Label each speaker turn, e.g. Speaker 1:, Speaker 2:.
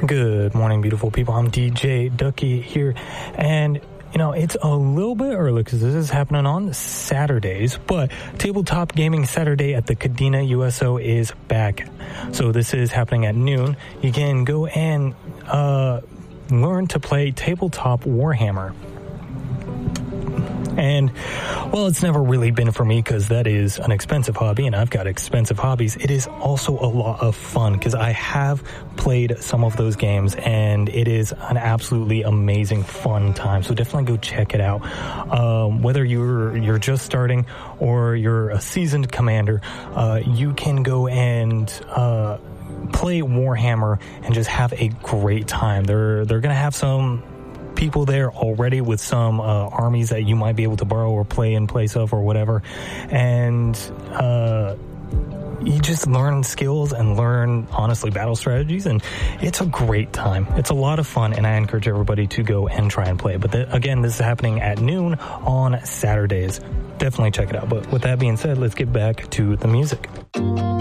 Speaker 1: Good morning, beautiful people. I'm DJ Ducky here, and it's a little bit early because this is happening on Saturdays, but Tabletop Gaming Saturday at the Kadena USO is back. So this is happening at noon. You can go and learn to play Tabletop Warhammer. And, well, it's never really been for me because that is an expensive hobby, and I've got expensive hobbies. It is also a lot of fun because I have played some of those games, and it is an absolutely amazing, fun time. So definitely go check it out. Whether you're just starting or you're a seasoned commander, you can go and play Warhammer and just have a great time. They're going to have some people there already with some armies that you might be able to borrow or play in place of or whatever, and you just learn skills and learn, honestly, battle strategies, and it's a great time. It's a lot of fun, and I encourage everybody to go and try and play. But again, this is happening at noon on Saturdays. Definitely check it out. But with that being said, let's get back to the music.